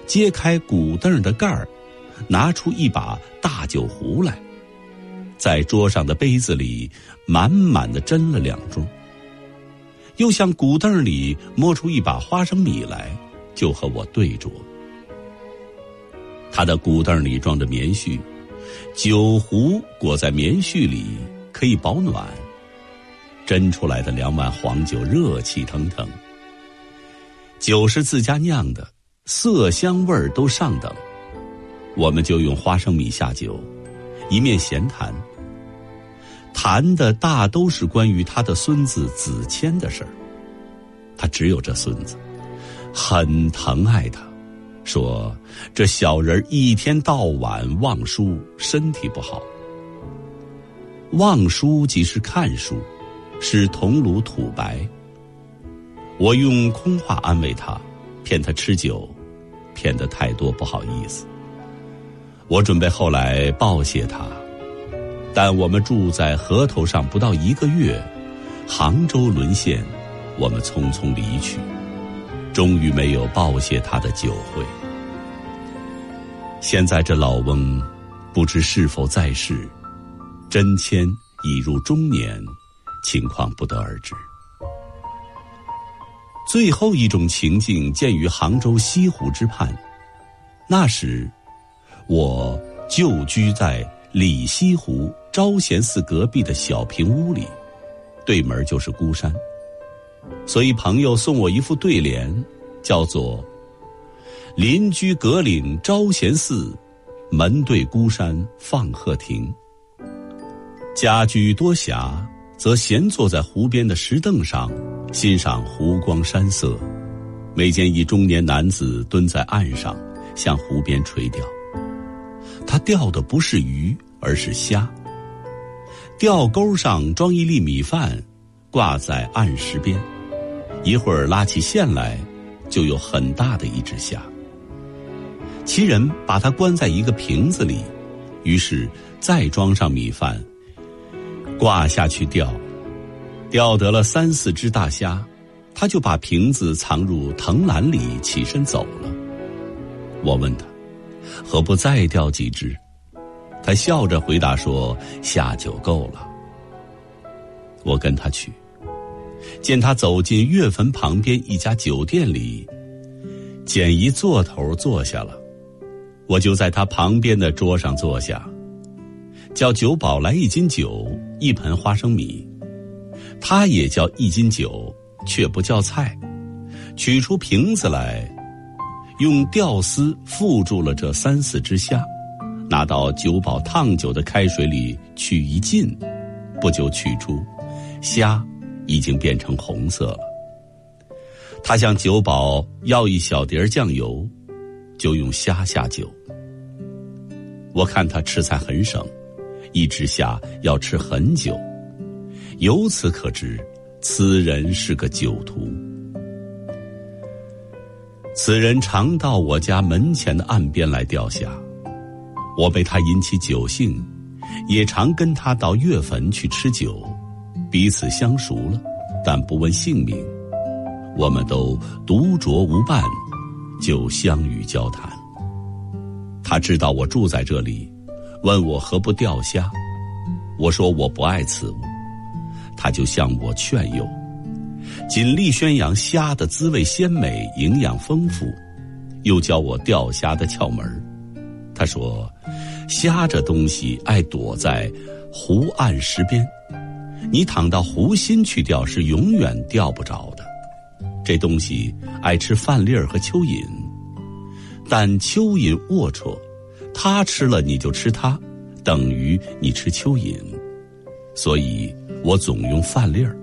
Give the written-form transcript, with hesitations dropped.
揭开古凳的盖儿，拿出一把大酒壶来，在桌上的杯子里满满的斟了2盅，又向古凳里摸出一把花生米来，就和我对酌。他的古凳里装着棉絮，酒壶裹在棉絮里可以保暖，斟出来的2碗黄酒热气腾腾，酒是自家酿的，色香味都上等。我们就用花生米下酒，一面闲谈，谈的大都是关于他的孙子子谦的事儿。他只有这孙子，很疼爱他，说这小人一天到晚望书，身体不好。望书即是看书，是铜炉土白。我用空话安慰他，骗他吃酒，骗得太多不好意思。我准备后来报谢他，但我们住在河头上不到1个月，杭州沦陷，我们匆匆离去，终于没有报谢他的酒会。现在这老翁不知是否在世，真谦已入中年，情况不得而知。最后一种情境见于杭州西湖之畔，那时我就居在里西湖招贤寺隔壁的小平屋里，对门就是孤山，所以朋友送我一副对联，叫做邻居阁岭招贤寺，门对孤山放鹤亭。家居多暇，则闲坐在湖边的石凳上，欣赏湖光山色。每见一中年男子蹲在岸上，向湖边垂钓。他钓的不是鱼，而是虾。钓钩上装一粒米饭，挂在岸石边，一会儿拉起线来，就有很大的一只虾。其人把它关在一个瓶子里，于是再装上米饭，挂下去钓。钓得了3、4只大虾，他就把瓶子藏入藤篮里，起身走了。我问他何不再钓几只，他笑着回答说下酒够了。我跟他去，见他走进月坟旁边一家酒店里，捡一座头坐下了，我就在他旁边的桌上坐下，叫酒保来1斤酒，1盆花生米。他也叫1斤酒，却不叫菜，取出瓶子来，用吊丝缚住了这3、4只虾，拿到酒保烫酒的开水里去一浸，不久取出，虾已经变成红色了。他向酒保要1小碟酱油，就用虾下酒。我看他吃菜很省，1只虾要吃很久，由此可知此人是个酒徒。此人常到我家门前的岸边来钓虾，我被他引起酒兴，也常跟他到月坟去吃酒，彼此相熟了，但不问姓名。我们都独酌无伴，就相与交谈。他知道我住在这里，问我何不钓虾，我说我不爱此物，他就向我劝诱，尽力宣扬虾的滋味鲜美，营养丰富，又教我钓虾的窍门。他说虾这东西爱躲在湖岸石边，你躺到湖心去钓是永远钓不着的。这东西爱吃饭粒儿和蚯蚓，但蚯蚓龌龊，它吃了你就吃它，等于你吃蚯蚓，所以我总用饭粒儿。